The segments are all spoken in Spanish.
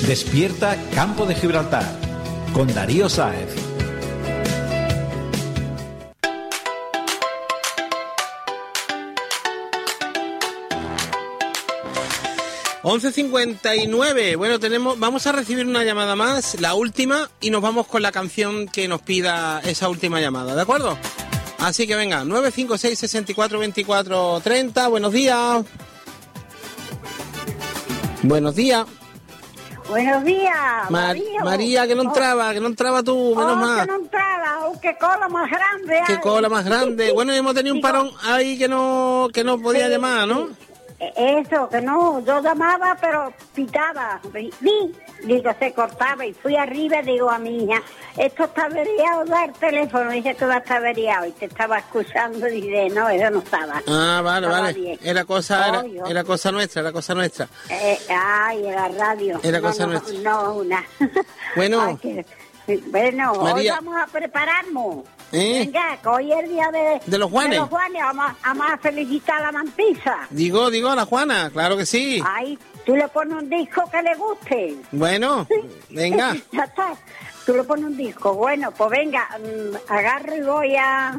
Despierta Campo de Gibraltar con Darío Sáez. ...11:59... Bueno, vamos a recibir una llamada más, la última, y nos vamos con la canción que nos pida esa última llamada, ¿de acuerdo? Así que venga, 956 64 24 30. Buenos días. Buenos días. Buenos días, María, que no entraba tú, menos mal. Que no entraba, qué cola más grande. Qué cola más grande. Bueno, hemos tenido un parón ahí que no podía llamar, ¿no? Eso, que no, yo llamaba, pero pitaba. Digo, se cortaba y fui arriba y digo a mi hija, esto está averiado, da el teléfono. Dice que va a estar averiado y te estaba escuchando y dije, no, eso no estaba. Ah, vale, estaba vale. Bien. Era cosa nuestra. Era radio. Era cosa nuestra. No, una. Bueno. Bueno, María, hoy vamos a prepararnos. Venga, que hoy es el día de los Juanes. De los Juanes, vamos a felicitar a la Mantisa. Digo, a la Juana, claro que sí. Ay, tú le pones un disco que le guste. Bueno, venga. Ya está, tú le pones un disco. Bueno, pues venga, agarro y voy a...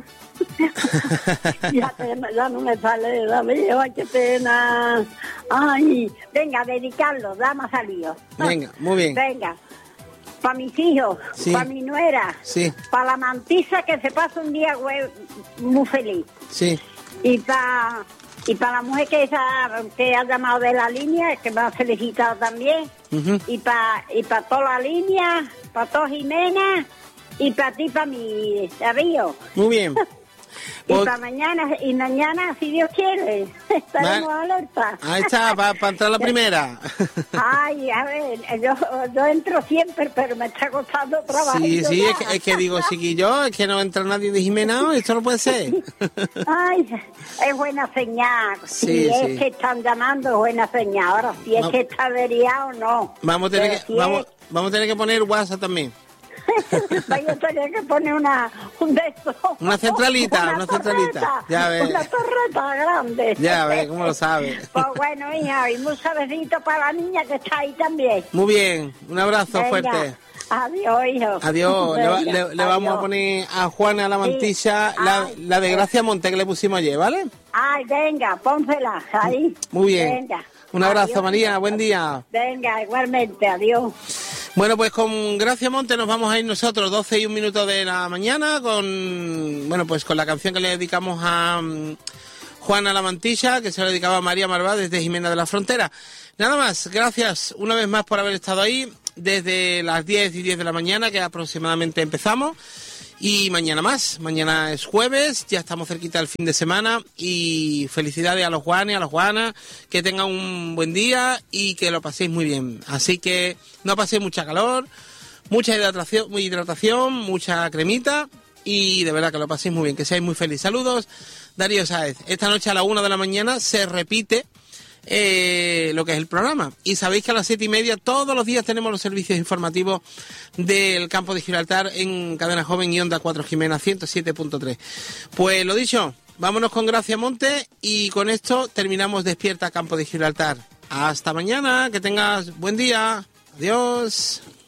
ya no me sale, ay, qué pena. Ay, venga, dedicarlo, dame salido. Venga, muy bien. Venga. Para mis hijos, sí. Para mi nuera, sí. Para la Mantisa, que se pasa un día muy feliz. Sí. Y para la mujer que ha llamado de la línea, que me ha felicitado también. Uh-huh. Y para toda la línea, para toda Jimena, y para ti, para mi Darío. Muy bien. Y para mañana, si Dios quiere, estaremos alerta. Ahí está, para entrar la primera. Ay, a ver, yo entro siempre, pero me está costando trabajo. Sí, es que digo, chiquillo, es que no entra nadie de Jimena, esto no puede ser. Ay, es buena señal. Sí, si es que están llamando, es buena señal. Ahora, si es que está averiado, no. Vamos a tener que poner WhatsApp también. Vaya a tener que poner una centralita. Ya ves. Una torreta grande. Ya ves, ¿cómo lo sabes? Pues bueno, hija, y muchos besitos para la niña que está ahí también. Muy bien, un abrazo. Venga. Fuerte. Adiós, hijo. Adiós. Le vamos a poner a Juana la Mantilla, la de Gracia Monte que le pusimos ayer, ¿vale? Ay, venga, pónsela ahí. Muy bien. Venga. Un abrazo, Adiós, María, buen día. Venga, igualmente, adiós. Bueno, pues con Gracia Monte nos vamos a ir nosotros, 12:01 de la mañana, con la canción que le dedicamos a Juana la Mantilla, que se le dedicaba a María Marvá desde Jimena de la Frontera. Nada más, gracias una vez más por haber estado ahí, desde las 10:10 de la mañana, que aproximadamente empezamos. Y mañana más, mañana es jueves, ya estamos cerquita del fin de semana y felicidades a los Juanes, a las Juanas, que tengan un buen día y que lo paséis muy bien. Así que no paséis mucha calor, mucha hidratación, mucha cremita y de verdad que lo paséis muy bien, que seáis muy felices. Saludos, Darío Sáez. Esta noche a la 1 de la mañana se repite lo que es el programa y sabéis que a las 7:30 todos los días tenemos los servicios informativos del Campo de Gibraltar en Cadena Joven y Onda 4 Jimena 107.3. Pues lo dicho, vámonos con Gracia Monte y con esto terminamos Despierta Campo de Gibraltar. Hasta mañana, que tengas buen día. Adiós.